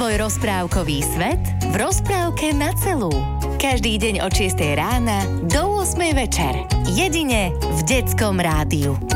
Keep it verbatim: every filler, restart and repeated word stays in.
svoj rozprávkový svet v rozprávke na celú. Každý deň od šiestej rána do ôsmej večer. Jedine v Detskom rádiu.